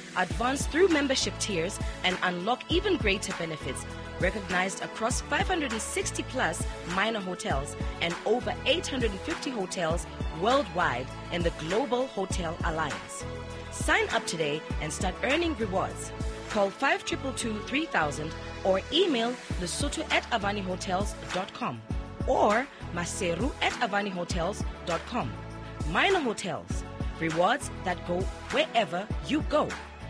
Advance through membership tiers and unlock even greater benefits. Recognized across 560 plus minor hotels and over 850 hotels worldwide in the Global Hotel Alliance. Sign up today and start earning rewards. Call 5222-3000 or email lesotho@avanihotels.com or maseru@avanihotels.com. Minor Hotels. Rewards that go wherever you go.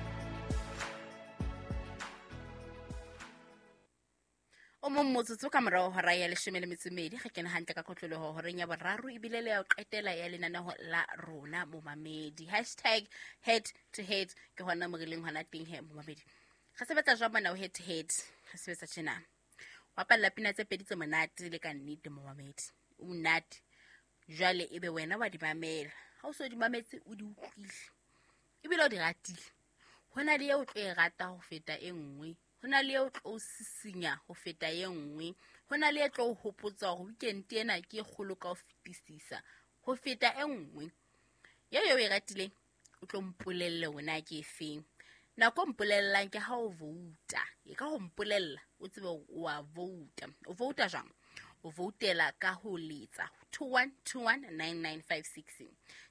Motsotso ka morao hora ya 12 ga kena hantle ka kotloloho horeng ya boraro ibile le ya qetela ya lenaneo la rona momamedi #head to head ke hona morileng hona teng he momamedi ga sebetsa jwa bana head to head ga sebetsa tjena wa palla pina tse pedi tse monate le ka nnete momamedi o monate jwale ebe wena wa di mamela ha o so di mametse o di utlwile ibile o di ratile hona le eo tlo e rata ho feta e nngwe hona le eo tlo sisinya ho feta ye nngwe hona le tlo hopotsa hore weekend ena ke kgolo ka ho fetisisa ho feta e nngwe yo e ratile o tlo mpolelle wena ke efeng nako mpolellang ke ha o vouta e ka ho mpolella o tsebe o vouta jang o voutela ka ho letsa 21219956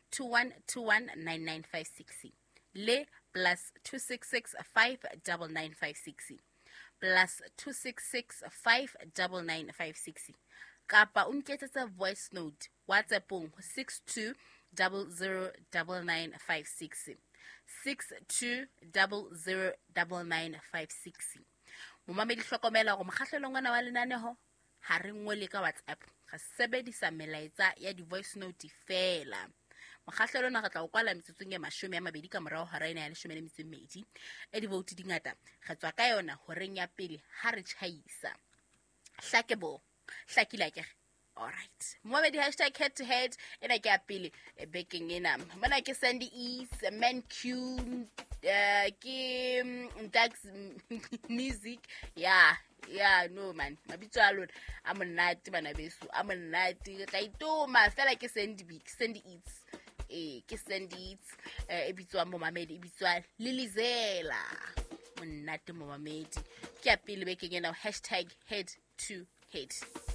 21219956 le +266599560 +266599560 kapa o nketsetsa voice note WhatsAppong 62009956 62009956 momamedi hlokomela go mokgahlelong ona wa lenaneho ha re ngole ka WhatsApp ga sebedisa melaetsa ya di voice note fela mokgahlelo na ga tla o kwala metsotsong ya 12 ka morao ha raina ya 12 e di vote dingata ga tswa ka yona horeng ya pele ha re tšhaisa hlakebo hlakila ke alright momamedi #head to head ena ke ya pele baking ena bona ke Sandy East Man Q ke Dax music no man mabitso a lona a monate bana beso a monate tla itoma fela ke Sandy Eats ke Sandy Eats e bitswa momamedi e bitswa Lilizela monate momamedi ke ya pele baking ena #head to head